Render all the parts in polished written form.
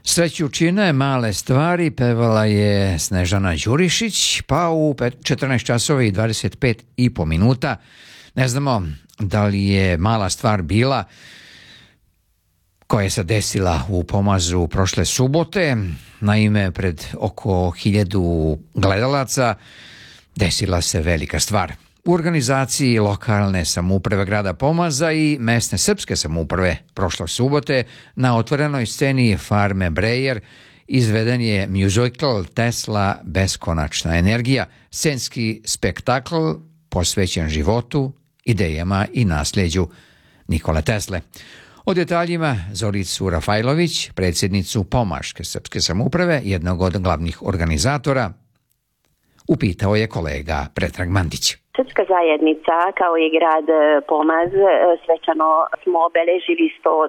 Sreću čine male stvari, pevala je Snežana Đurišić, pa u 14 časova i 25 i po minuta. Ne znamo da li je mala stvar bila koja se desila u Pomazu prošle subote. Naime, pred oko 1000 gledalaca desila se velika stvar. U organizaciji lokalne samouprave grada Pomaza i mesne srpske samouprave prošle subote na otvorenoj sceni Farme Brejer izveden je muzikal Tesla Beskonačna energija, scenski spektakl posvećen životu, idejama i nasljeđu Nikole Tesle. O detaljima Zoricu Rafajlović, predsjednicu Pomaške srpske samouprave, jednog od glavnih organizatora, upitao je kolega Predrag Mandić. Srpska zajednica kao i grad Pomaz svečano smo obeležili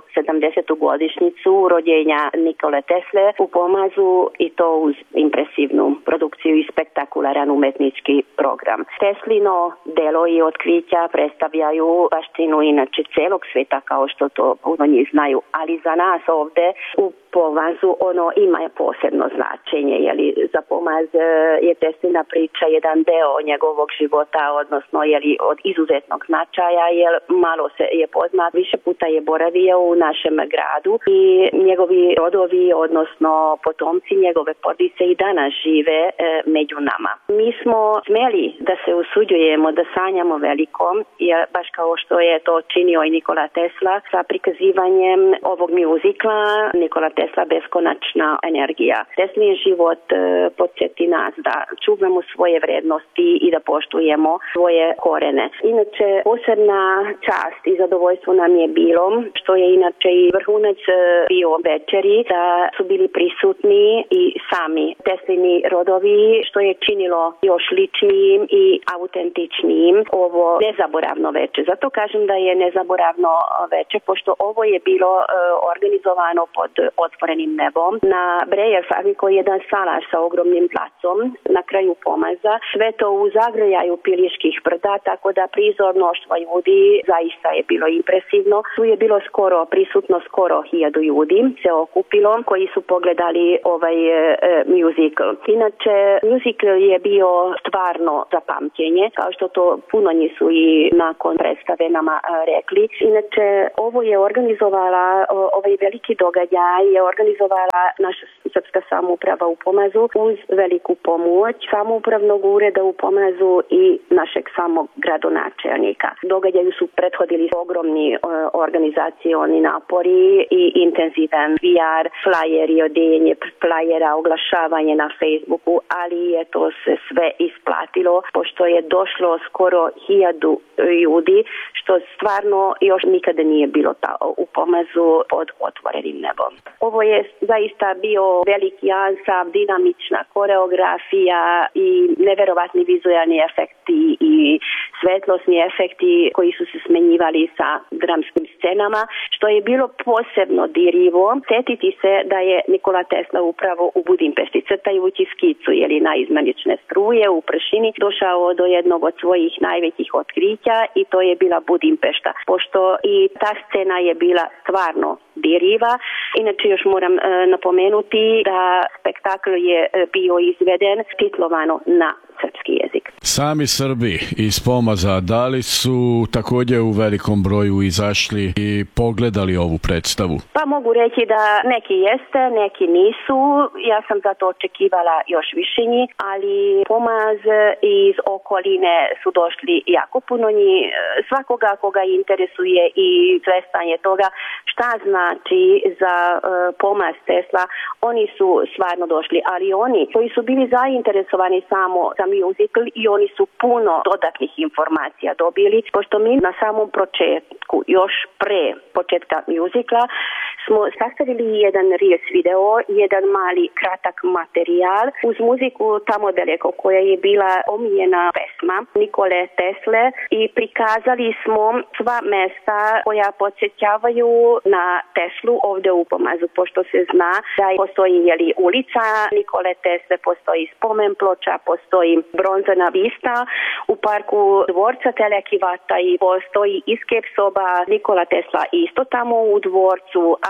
170. godišnjicu rođenja Nikole Tesle u Pomazu i to uz impresivnu produkciju i spektakularan umetnički program. Teslino delo i otkrića predstavljaju baštinu inače celog sveta kao što to puno njih znaju, ali za nas ovde u Pomazu ono ima posebno značenje, za Pomaz je Teslina priča jedan deo njegovog života, odnosno od izuzetnog značaja, jer malo se je poznat, više puta je boravio u našem gradu i njegovi rodovi, odnosno potomci njegove porodice i danas žive među nama. Mi smo smeli da se usuđujemo, da sanjamo veliko, jer baš kao što je to činio i Nikola Tesla sa prikazivanjem ovog muzikla Nikola Tesla Beskonačna energija. Teslin život podsjeti nas da čuvamo svoje vrednosti i da poštujemo svoje korene. Inače, posebna čast i zadovoljstvo nam je bilo, što je inače i vrhunac bio večeri, da su bili prisutni i sami Teslini rodovi, što je činilo još ličnijim i autentičnijim ovo nezaboravno veče. Zato kažem da je nezaboravno veče, pošto ovo je bilo organizovano pod otvorenim nebom na Brejer farmi, koji je jedan salaš sa ogromnim placom na kraju Pomaza. Sve to u zagrljaju Piliških brda, tako da prizor mnoštva ljudi zaista je bilo impresivno. Tu je bilo prisutno skoro 1000 ljudi se okupilo koji su pogledali ovaj muzikl. Inače, muzikl je bio stvarno za pamćenje, kao što to puno njih su i nakon predstave nama rekli. Inače, ovo je organizovala, ovaj veliki događaj je organizovala naša srpska samouprava u Pomazu uz veliku pomoć samoupravnog ureda u Pomazu i našeg samog gradonačelnika. Događaju su prethodili ogromni organizacioni napori i intenzivan PR, flajeri, odeljenje flajera, oglašavanje na Facebooku, ali je to se sve isplatilo, pošto je došlo skoro 1000 ljudi, što stvarno još nikada nije bilo u Pomazu pod otvorenim nebom. Ovo je zaista bio veliki ansam, dinamična koreografija i neverovatni vizualni efekti i svetlosni efekti koji su se smenjivali sa dramskim scenama, što je bilo posebno dirljivo. Sjetiti se da je Nikola Tesla upravo u Budimpešti, crtajući skicu na izmenične struje u prašini, došao do jednog od svojih najvećih otkrića i to je bila Budimpešta, pošto i ta scena je bila stvarno dirljiva. Inače još moram napomenuti da spektakl je bio izveden titlovano na srpski jezik. Sami Srbi iz Pomaza, da li su također u velikom broju izašli i pogledali ovu predstavu? Pa mogu reći da neki jeste, neki nisu. Ja sam zato očekivala još više njih, ali Pomaz iz okoline su došli jako puno njih. Svakoga koga interesuje i svestan je toga šta znači za Pomaz Tesla, oni su stvarno došli, ali oni koji su bili zainteresovani samo za muzikl i oni su puno dodatnih informacija dobili, pošto mi na samom početku, još pre početka muzikla, smo sastavili jedan reels video, jedan mali kratak materijal uz muziku Tamo daleko, koja je bila omiljena pesma Nikole Tesle, i prikazali smo sva mesta koja podsjećavaju na Teslu ovde u Pomazu, pošto se zna da postoji ulica Nikole Tesle, postoji spomen ploča, postoji bronzana vista u parku dvorca Telekivata i postoji iskep soba Nikola Tesla isto tamo u dvorcu, a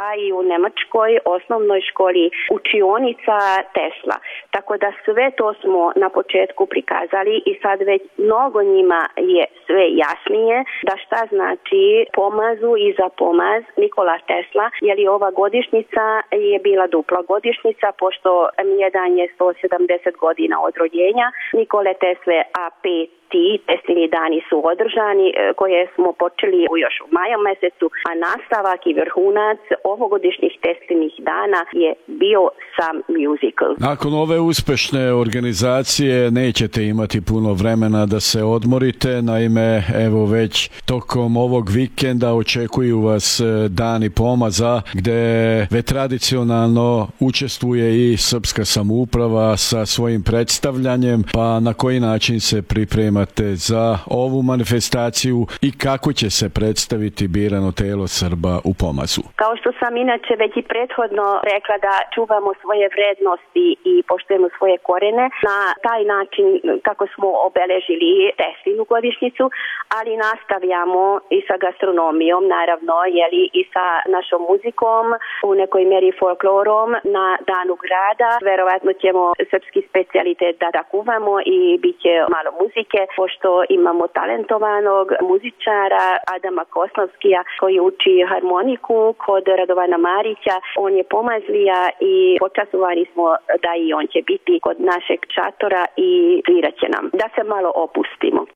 a i u Nemačkoj osnovnoj školi učionica Tesla. Tako da sve to smo na početku prikazali i sad već mnogo njima je sve jasnije da šta znači pomazu i za pomaz Nikola Tesla, jer i ova godišnjica je bila dupla godišnjica, pošto jedan je 170 godina od rođenja Nikole Tesle, a 5 ti Teslini dani su održani, koje smo počeli još u maju mesecu, a nastavak i vrhunac ovogodišnjih Teslinih dana je bio sam musical. Nakon ove uspešne organizacije nećete imati puno vremena da se odmorite, naime, evo već tokom ovog vikenda očekuju vas dani pomaza, gde već tradicionalno učestvuje i srpska samouprava sa svojim predstavljanjem, pa na koji način se pripremate za ovu manifestaciju i kako će se predstaviti birano telo Srba u Pomazu? Kao što sam inače već i prethodno rekla da čuvamo svoje vrednosti i poštujemo svoje korene, na taj način kako smo obeležili Teslinu godišnjicu, ali nastavljamo i sa gastronomijom, naravno, jeli, i sa našom muzikom, u nekoj meri folklorom na Danu grada. Verovatno ćemo srpski specijalitet da kuvamo i bit će malo muzike, pošto imamo talentovanog muzičara Adama Kosnovskija koji uči harmoniku kod Radovana Marića. On je pomazlija i počastovani smo da i on će biti kod našeg šatora i svirat će nam. Da se malo opustimo.